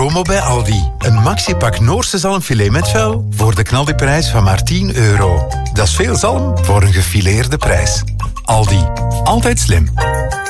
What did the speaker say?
Promo bij Aldi. Een maxipak Noorse zalmfilet met vel voor de knaldiprijs van maar €10. Dat is veel zalm voor een gefileerde prijs. Aldi. Altijd slim.